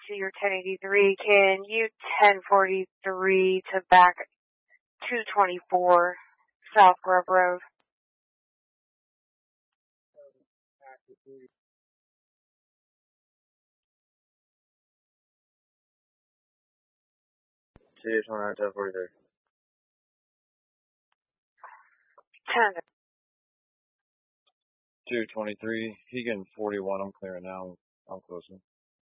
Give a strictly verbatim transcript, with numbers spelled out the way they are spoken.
to your ten eighty-three. Can you ten forty-three to back two twenty-four South Grove Road? two twenty-nine, ten forty-three. ten. two twenty-three, Hegan forty-one, I'm clearing now. I'm closing.